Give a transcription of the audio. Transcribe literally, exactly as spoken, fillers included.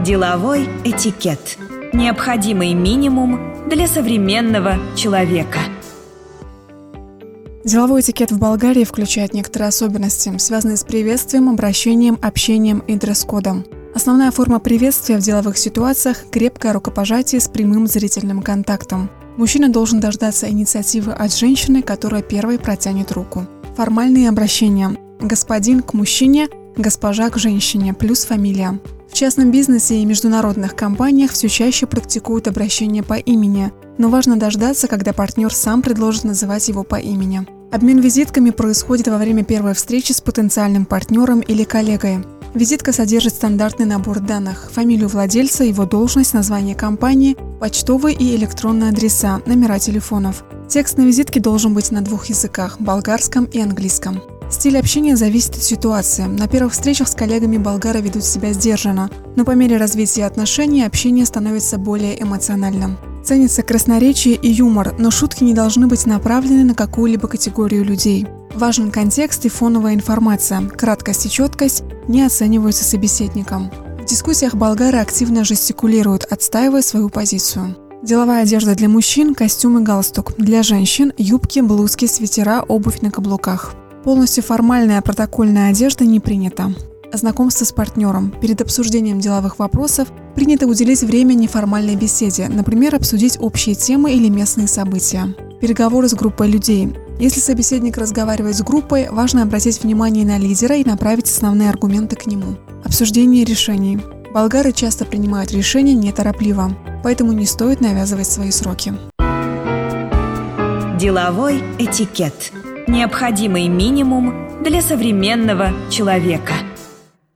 Деловой этикет. Необходимый минимум для современного человека. Деловой этикет в Болгарии включает некоторые особенности, связанные с приветствием, обращением, общением и дресс-кодом. Основная форма приветствия в деловых ситуациях – крепкое рукопожатие с прямым зрительным контактом. Мужчина должен дождаться инициативы от женщины, которая первой протянет руку. Формальные обращения – господин к мужчине, госпожа к женщине, плюс фамилия. В частном бизнесе и международных компаниях все чаще практикуют обращение по имени, но важно дождаться, когда партнер сам предложит называть его по имени. Обмен визитками происходит во время первой встречи с потенциальным партнером или коллегой. Визитка содержит стандартный набор данных: фамилию владельца, его должность, название компании, почтовые и электронные адреса, номера телефонов. Текст на визитке должен быть на двух языках – болгарском и английском. Стиль общения зависит от ситуации. На первых встречах с коллегами болгары ведут себя сдержанно, но по мере развития отношений общение становится более эмоциональным. Ценится красноречие и юмор, но шутки не должны быть направлены на какую-либо категорию людей. Важен контекст и фоновая информация. Краткость и четкость не оцениваются собеседником. В дискуссиях болгары активно жестикулируют, отстаивая свою позицию. Деловая одежда для мужчин – костюм и галстук. Для женщин – юбки, блузки, свитера, обувь на каблуках. Полностью формальная протокольная одежда не принята. Знакомство с партнером. Перед обсуждением деловых вопросов принято уделить время неформальной беседе, например, обсудить общие темы или местные события. Переговоры с группой людей. Если собеседник разговаривает с группой, важно обратить внимание на лидера и направить основные аргументы к нему. Обсуждение решений. Болгары часто принимают решения неторопливо, поэтому не стоит навязывать свои сроки. Деловой этикет. Необходимый минимум для современного человека.